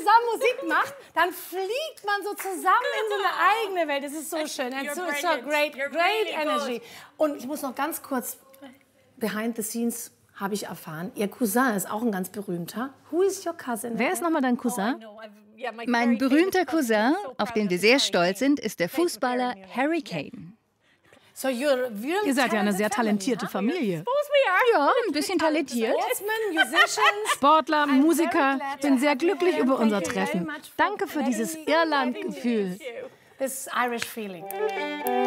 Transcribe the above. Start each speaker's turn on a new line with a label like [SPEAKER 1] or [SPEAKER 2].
[SPEAKER 1] zusammen Musik macht, dann fliegt man so zusammen in so eine eigene Welt. Das ist so schön. And so, it's so great energy. Und ich muss noch ganz kurz, behind the scenes habe ich erfahren, Ihr Cousin ist auch ein ganz berühmter. Who is your cousin?
[SPEAKER 2] Wer ist nochmal dein Cousin?
[SPEAKER 3] Mein berühmter Cousin, auf den wir sehr stolz sind, ist der Fußballer Harry Kane.
[SPEAKER 1] So you're really
[SPEAKER 2] Ihr seid ja eine
[SPEAKER 1] talented
[SPEAKER 2] sehr talentierte
[SPEAKER 1] family,
[SPEAKER 2] Familie.
[SPEAKER 3] Ja, ein bisschen talentiert.
[SPEAKER 1] Sportsmen, musicians.
[SPEAKER 2] Sportler, Musiker. Ich bin sehr glücklich über unser Treffen. Danke für dieses Irland-Gefühl.
[SPEAKER 1] This Irish feeling.